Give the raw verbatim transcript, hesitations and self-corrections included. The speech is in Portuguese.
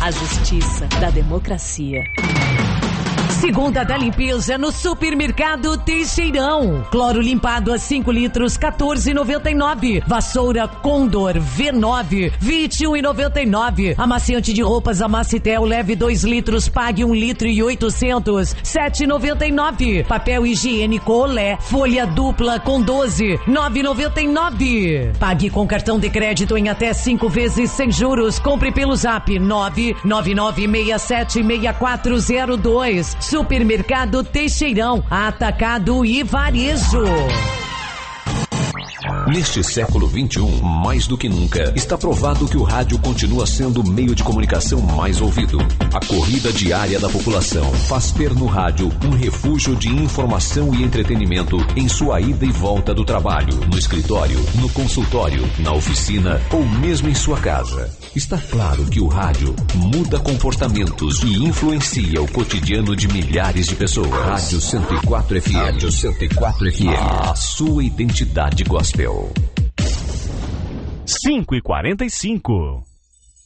A justiça da democracia. Segunda da limpeza no Supermercado Teixeirão. Cloro limpado a cinco litros, quatorze reais e noventa e nove centavos. Vassoura Condor V nove, vinte e um reais e noventa e nove centavos. Amaciante de roupas Amacitel, leve dois litros, pague um litro e oitocentos, sete reais e noventa e nove centavos. Papel higiênico Olé, folha dupla com doze, nove reais e noventa e nove centavos. Pague com cartão de crédito em até cinco vezes sem juros. Compre pelo Zap nove nove nove seis sete seis quatro zero dois. Supermercado Teixeirão, atacado e varejo. Neste século vinte e um, mais do que nunca, está provado que o rádio continua sendo o meio de comunicação mais ouvido. A corrida diária da população faz ter no rádio um refúgio de informação e entretenimento em sua ida e volta do trabalho, no escritório, no consultório, na oficina ou mesmo em sua casa. Está claro que o rádio muda comportamentos e influencia o cotidiano de milhares de pessoas. Rádio cento e quatro F M. Rádio cento e quatro F M. A sua identidade gospel. cinco e quarenta e cinco.